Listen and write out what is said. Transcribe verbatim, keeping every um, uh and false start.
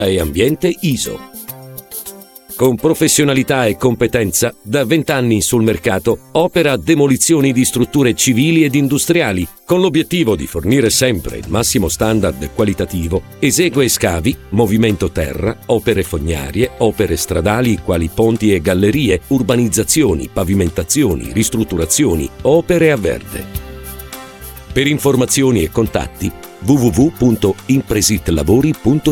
e ambiente I S O. Con professionalità e competenza, da vent'anni sul mercato, opera demolizioni di strutture civili ed industriali, con l'obiettivo di fornire sempre il massimo standard qualitativo. Esegue scavi, movimento terra, opere fognarie, opere stradali quali ponti e gallerie, urbanizzazioni, pavimentazioni, ristrutturazioni, opere a verde. Per informazioni e contatti w w w punto impresitlavori punto